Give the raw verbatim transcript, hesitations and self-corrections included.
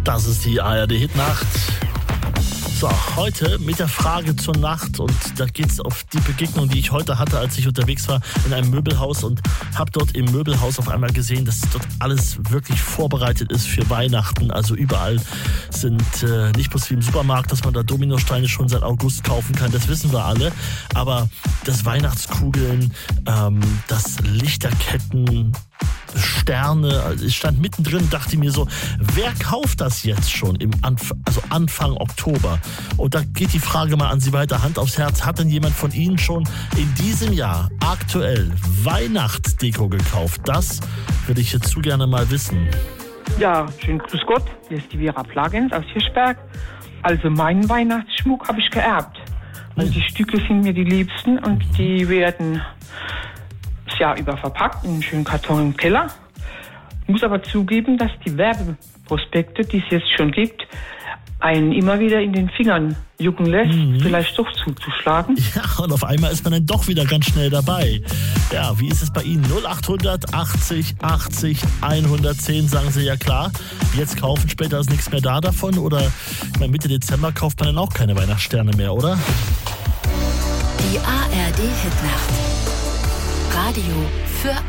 Das ist die A R D-Hitnacht. So, heute mit der Frage zur Nacht, und da geht es auf die Begegnung, die ich heute hatte, als ich unterwegs war in einem Möbelhaus und habe dort im Möbelhaus auf einmal gesehen, dass dort alles wirklich vorbereitet ist für Weihnachten. Also überall sind äh, nicht bloß wie im Supermarkt, dass man da Dominosteine schon seit August kaufen kann, das wissen wir alle, aber das Weihnachtskugeln, ähm, das Lichterketten, Sterne, also ich stand mittendrin, dachte mir so, wer kauft das jetzt schon im Anf- also Anfang Oktober? Und da geht die Frage mal an Sie weiter, Hand aufs Herz, hat denn jemand von Ihnen schon in diesem Jahr aktuell Weihnachtsdeko gekauft? Das würde ich jetzt zu gerne mal wissen. Ja, schönen Grüß Gott, hier ist die Vera Plagens aus Hirschberg. Also meinen Weihnachtsschmuck habe ich geerbt. Also die Stücke sind mir die liebsten und die werden das Jahr über verpackt in einen schönen Karton im Keller. Ich muss aber zugeben, dass die Werbeprospekte, die es jetzt schon gibt, einen immer wieder in den Fingern jucken lässt, mhm. vielleicht doch zuzuschlagen. Ja, und auf einmal ist man dann doch wieder ganz schnell dabei. Ja, wie ist es bei Ihnen? null acht achtzig achtzig hundertzehn, sagen Sie ja klar. Jetzt kaufen, später ist nichts mehr da davon? Oder ich meine, Mitte Dezember kauft man dann auch keine Weihnachtssterne mehr, oder? Die A R D-Hitnacht. Radio für